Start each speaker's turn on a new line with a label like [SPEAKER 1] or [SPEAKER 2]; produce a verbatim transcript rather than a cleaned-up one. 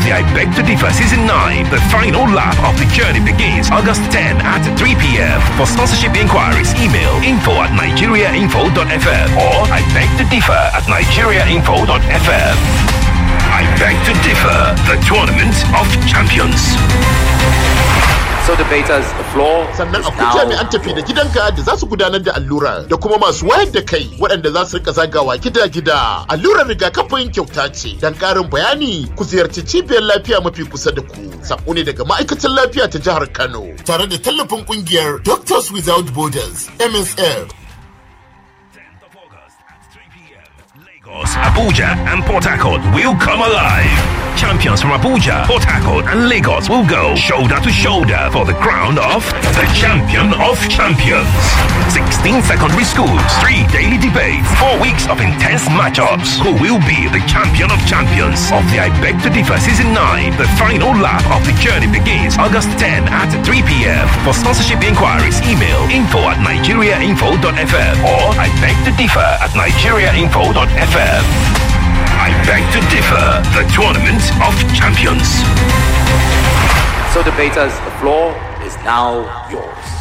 [SPEAKER 1] the I Beg to Differ Season nine. The final lap of the journey begins August tenth at three p.m. For sponsorship inquiries, email info at nigeriainfo dot f m or I Beg to Differ at nigeriainfo dot f m. I Beg to Differ, the Tournament of Champions.
[SPEAKER 2] So debaters, the floor
[SPEAKER 3] sannan
[SPEAKER 2] is
[SPEAKER 3] akwai
[SPEAKER 2] now
[SPEAKER 3] jami'an tafi da gidanka da za su gudanar da allura da kuma masu wayar da kai waɗanda za su rika zagawa gida-gida. Allurar rigakafin kyauta ce. Dan ƙarin bayani ku ziyarci cibiyar lafiya mafi kusa da ku. Sako ne daga ma'aikatan lafiya ta jihar Kano tare da tallafin ƙungiyar Doctors Without Borders M S F.
[SPEAKER 1] Lagos, Abuja and Port Harcourt will come alive. Champions from Abuja, Port Harcourt and Lagos will go shoulder to shoulder for the crown of the Champion of Champions. sixteen secondary schools, three daily debates, four weeks of intense matchups. Who will be the Champion of Champions of the I Beg to Differ Season nine? The final lap of the journey begins August tenth at three p.m. For sponsorship inquiries, email info at nigeriainfo dot f m or I Beg to Differ at nigeriainfo dot f m. I Beg to Differ, the Tournament of Champions.
[SPEAKER 2] so debaters, the floor is now yours.